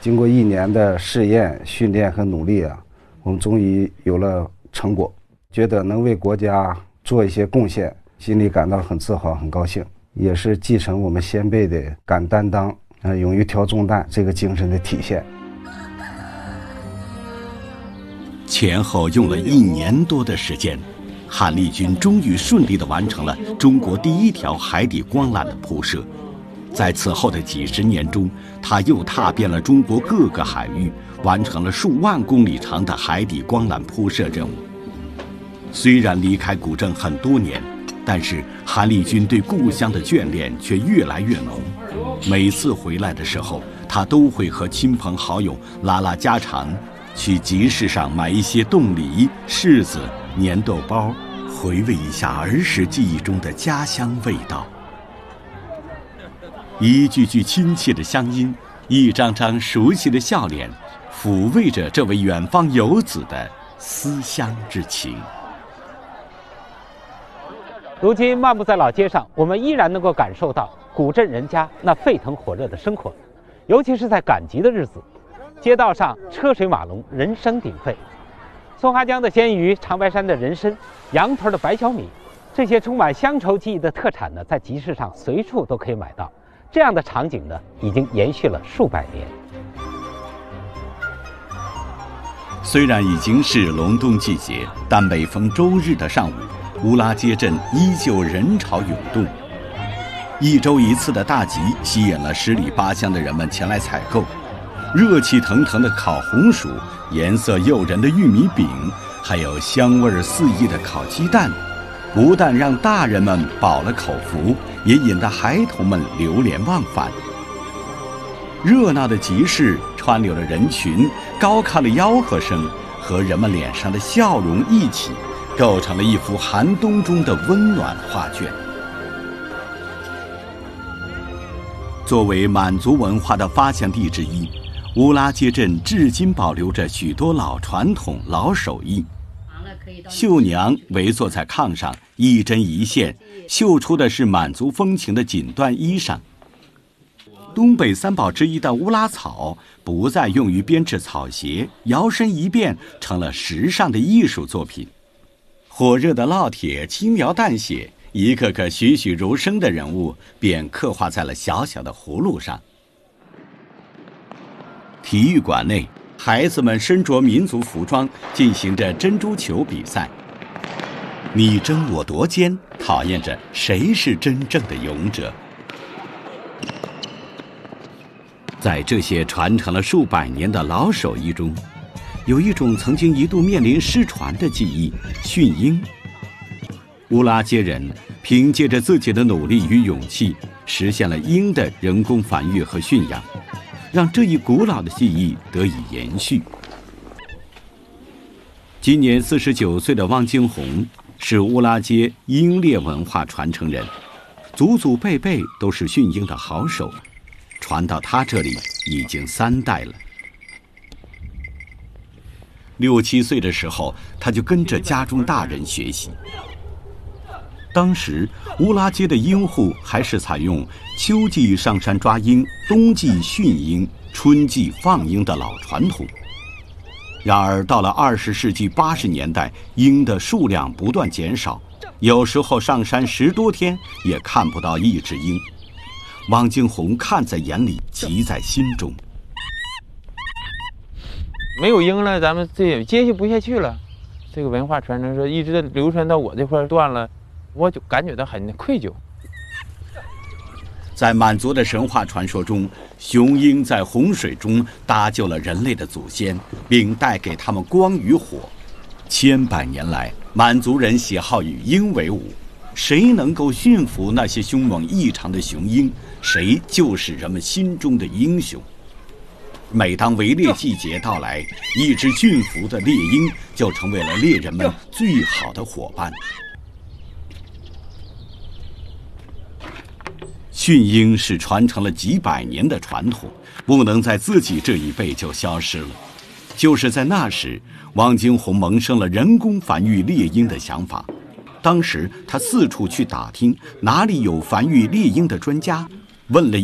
经过1年的试验、训练和努力啊，我们终于有了成果，觉得能为国家做一些贡献，心里感到很自豪、很高兴，也是继承我们先辈的敢担当、勇于挑重担这个精神的体现。 前后用了1年多的时间，韩立军终于顺利地完成了中国第1条海底光缆的铺设。在此后的几十年中，他又踏遍了中国各个海域，完成了数万公里长的海底光缆铺设任务。虽然离开古镇很多年，但是韩立军对故乡的眷恋却越来越浓。每次回来的时候，他都会和亲朋好友拉拉家常，去集市上买一些冻梨、柿子、粘豆包，回味一下儿时记忆中的家乡味道。一句句亲切的乡音，一张张熟悉的笑脸，抚慰着这位远方游子的思乡之情。 如今漫步在老街上，我们依然能够感受到古镇人家那沸腾火热的生活，尤其是在赶集的日子，街道上车水马龙，人声鼎沸。松花江的鲜鱼、长白山的人参、羊头的白小米，这些充满乡愁记忆的特产呢，在集市上随处都可以买到。这样的场景呢，已经延续了数百年。 虽然已经是隆冬季节，但每逢周日的上午，乌拉街镇依旧人潮涌动。1周1次的大集吸引了10里8乡的人们前来采购。热气腾腾的烤红薯，颜色诱人的玉米饼，还有香味四溢的烤鸡蛋，不但让大人们饱了口福，也引得孩童们流连忘返。热闹的集市川流的人群、高亢的吆喝声和人们脸上的笑容一起，构成了一幅寒冬中的温暖画卷。作为满族文化的发祥地之一，乌拉街镇至今保留着许多老传统、老手艺。绣娘围坐在炕上，一针一线绣出的是满族风情的锦缎衣裳。东北3宝之一的乌拉草不再用于编制草鞋，摇身一变成了时尚的艺术作品。火热的烙铁轻描淡写，一个个栩栩如生的人物便刻画在了小小的葫芦上。体育馆内，孩子们身着民族服装，进行着珍珠球比赛。你争我夺间，考验着谁是真正的勇者。在这些传承了数百年的老手艺中，有一种曾经一度面临失传的技艺——驯鹰。乌拉街人凭借着自己的努力与勇气，实现了鹰的人工繁育和驯养，让这一古老的技艺得以延续。今年49岁的汪金红是乌拉街鹰猎文化传承人，祖祖辈辈都是驯鹰的好手，传到他这里已经3代了。6、7岁的时候，他就跟着家中大人学习。当时乌拉街的鹰户还是采用秋季上山抓鹰、冬季驯鹰、春季放鹰的老传统。然而到了20世纪80年代，鹰的数量不断减少，有时候上山10多天也看不到一只鹰。汪金红看在眼里，急在心中。 没有鹰了，咱们这也接续不下去了。这个文化传承说一直流传到我这块断了，我就感觉到很愧疚。 在满族的神话传说中，雄鹰在洪水中搭救了人类的祖先，并带给他们光与火。千百年来，满族人喜好与鹰为伍，谁能够驯服那些凶猛异常的雄鹰，谁就是人们心中的英雄。每当围猎季节到来，一只驯服的猎鹰就成为了猎人们最好的伙伴。驯鹰是传承了几百年的传统，不能在自己这一辈就消失了。就是在那时，汪金红萌生了人工繁育猎鹰的想法。当时他四处去打听哪里有繁育猎鹰的专家，问了